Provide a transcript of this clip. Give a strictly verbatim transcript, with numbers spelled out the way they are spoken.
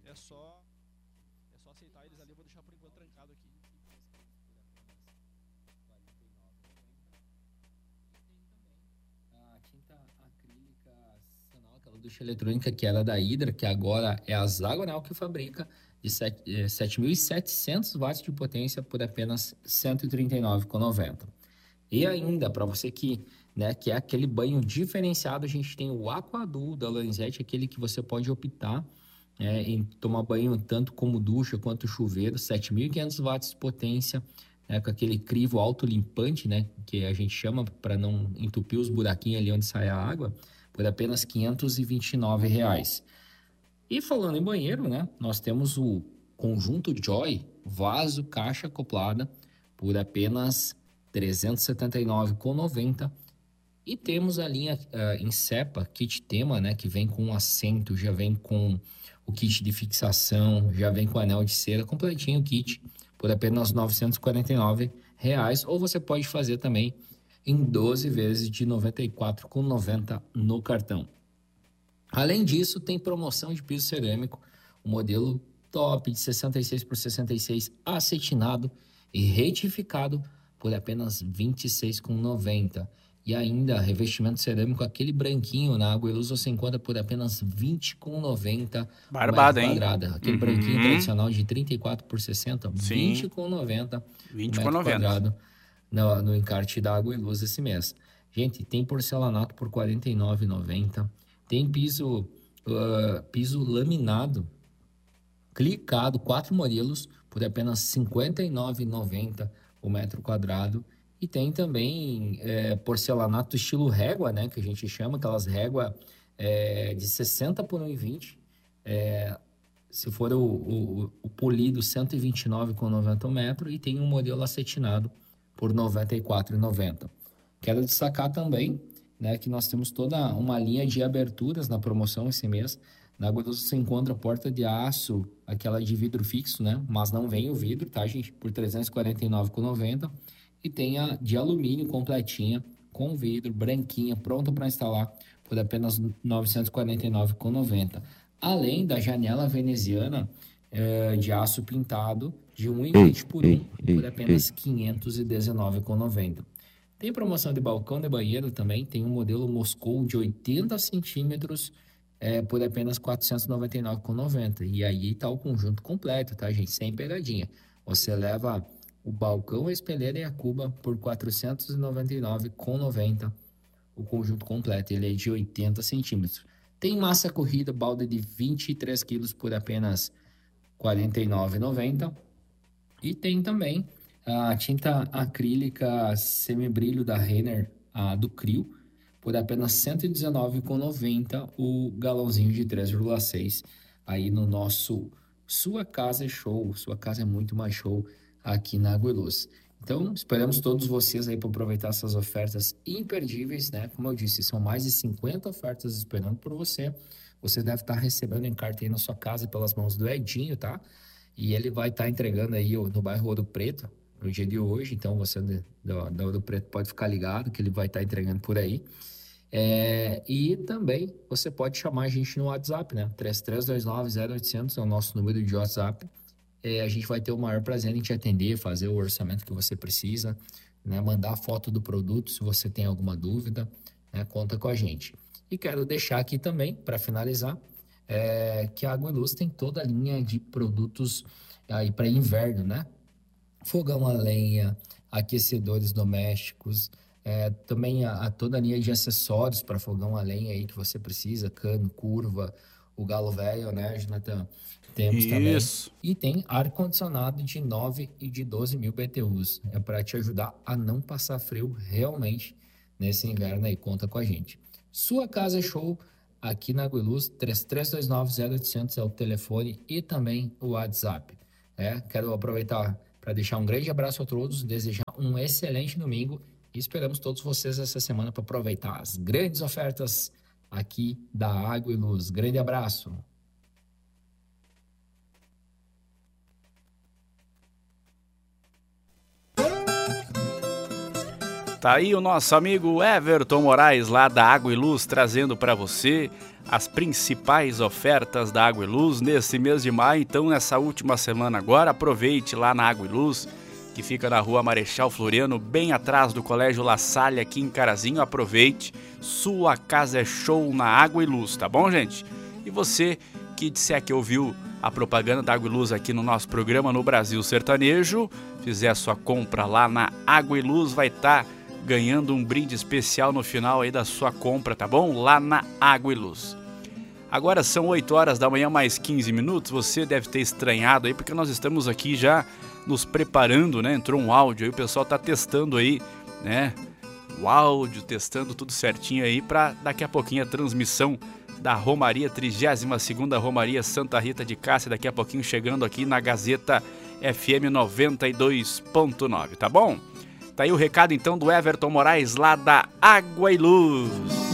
É só, é só aceitar eles ali, eu vou deixar por enquanto trancado aqui. A tinta acrílica artesanal, aquela ducha eletrônica que era da Hydra, que agora é a Zagonel que fabrica, de sete mil e setecentos watts de potência por apenas cento e trinta e nove reais e noventa centavos. E ainda, para você que, né, que é aquele banho diferenciado, a gente tem o Aquadul da Lorenzetti, aquele que você pode optar é, em tomar banho tanto como ducha quanto chuveiro, sete mil e quinhentos watts de potência, né, com aquele crivo autolimpante, né, que a gente chama para não entupir os buraquinhos ali onde sai a água, por apenas quinhentos e vinte e nove reais. E falando em banheiro, né, nós temos o conjunto Joy, vaso, caixa acoplada, por apenas trezentos e setenta e nove reais e noventa centavos. E temos a linha uh, Insepa, kit tema, né, que vem com um assento, já vem com o kit de fixação, já vem com anel de cera, completinho o kit, por apenas novecentos e quarenta e nove reais. Ou você pode fazer também em doze vezes de noventa e quatro reais e noventa centavos no cartão. Além disso, tem promoção de piso cerâmico, o modelo top de sessenta e seis por sessenta e seis acetinado e retificado por apenas vinte e seis reais e noventa centavos. E ainda, revestimento cerâmico, aquele branquinho na Água e Luz, você encontra por apenas vinte reais e noventa centavos o metro quadrado. Aquele uhum. branquinho tradicional de trinta e quatro por sessenta, Sim. vinte reais e noventa centavos o metro quadrado no, no encarte da Água e Luz esse mês. Gente, tem porcelanato por quarenta e nove reais e noventa centavos. Tem piso, uh, piso laminado, clicado, quatro modelos, por apenas cinquenta e nove reais e noventa centavos o metro quadrado. E tem também é, porcelanato estilo régua, né, que a gente chama, aquelas réguas é, de sessenta por um e vinte. É, se for o, o, o polido, cento e vinte e nove reais e noventa centavos o metro. E tem um modelo acetinado por noventa e quatro reais e noventa centavos. Quero destacar também, né, que nós temos toda uma linha de aberturas na promoção esse mês. Na Água Doce você encontra a porta de aço, aquela de vidro fixo, né? Mas não vem o vidro, tá, gente? Por trezentos e quarenta e nove reais e noventa centavos. E tem a de alumínio completinha, com vidro, branquinha, pronta para instalar, por apenas novecentos e quarenta e nove reais e noventa centavos. Além da janela veneziana eh, de aço pintado, de um e vinte por um, por apenas quinhentos e dezenove reais e noventa centavos. Tem promoção de balcão de banheiro também, tem um modelo Moscou de oitenta centímetros é, por apenas quatrocentos e noventa e nove reais e noventa centavos. E aí tá o conjunto completo, tá, gente? Sem pegadinha. Você leva o balcão, a espelheira e a cuba por quatrocentos e noventa e nove reais e noventa centavos. O conjunto completo, ele é de oitenta centímetros. Tem massa corrida, balde de vinte e três quilos por apenas quarenta e nove reais e noventa centavos. E tem também a tinta acrílica semibrilho da Renner, a do Crio, por apenas cento e dezenove reais e noventa centavos o galãozinho de três vírgula seis aí no nosso Sua Casa é Show. Sua Casa é muito mais show aqui na Água e Luz. Então, esperamos todos vocês aí para aproveitar essas ofertas imperdíveis, né? Como eu disse, são mais de cinquenta ofertas esperando por você. Você deve estar recebendo em carta aí na sua casa pelas mãos do Edinho, tá? E ele vai estar entregando aí no bairro Ouro Preto, no dia de hoje. Então, você da, da Ouro Preto pode ficar ligado que ele vai estar entregando por aí. É, e também você pode chamar a gente no WhatsApp, né? três três dois nove zero oitocentos é o nosso número de WhatsApp. É, a gente vai ter o maior prazer em te atender, fazer o orçamento que você precisa, né? Mandar foto do produto se você tem alguma dúvida, né? Conta com a gente. E quero deixar aqui também, para finalizar, é, que a Água e Luz tem toda a linha de produtos aí para inverno, né? Fogão a lenha, aquecedores domésticos, é, também a, a toda a linha de acessórios para fogão a lenha aí que você precisa, cano, curva, o galo velho, né, Jonathan? Temos Isso. também. E tem ar-condicionado de nove e de doze mil B T Us. É para te ajudar a não passar frio realmente nesse inverno aí. Conta com a gente. Sua Casa é Show, aqui na Água e Luz, três três dois nove zero oitocentos é o telefone e também o WhatsApp. É, quero aproveitar para deixar um grande abraço a todos, desejar um excelente domingo e esperamos todos vocês essa semana para aproveitar as grandes ofertas aqui da Água e Luz. Grande abraço! Tá aí o nosso amigo Everton Moraes, lá da Água e Luz, trazendo para você as principais ofertas da Água e Luz nesse mês de maio. Então, nessa última semana agora, aproveite lá na Água e Luz, que fica na rua Marechal Floriano, bem atrás do Colégio La Salle, aqui em Carazinho. Aproveite, sua casa é show na Água e Luz, tá bom, gente? E você que disser que ouviu a propaganda da Água e Luz aqui no nosso programa no Brasil Sertanejo, fizer a sua compra lá na Água e Luz, vai estar ganhando um brinde especial no final aí da sua compra, tá bom? Lá na Água e Luz. Agora são oito horas da manhã, mais quinze minutos. Você deve ter estranhado aí, porque nós estamos aqui já nos preparando, né? Entrou um áudio aí, o pessoal tá testando aí, né? O áudio, testando tudo certinho aí para daqui a pouquinho a transmissão da Romaria, trigésima segunda Romaria Santa Rita de Cássia, daqui a pouquinho chegando aqui na Gazeta F M noventa e dois ponto nove, tá bom? Tá aí o recado então do Everton Moraes, lá da Água e Luz.